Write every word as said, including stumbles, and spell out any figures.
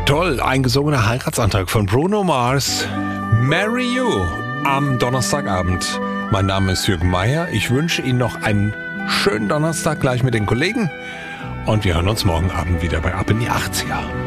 Toll, ein gesungener Heiratsantrag von Bruno Mars. Marry You am Donnerstagabend. Mein Name ist Jürgen Meier. Ich wünsche Ihnen noch einen schönen Donnerstag gleich mit den Kollegen. Und wir hören uns morgen Abend wieder bei Ab in die achtziger.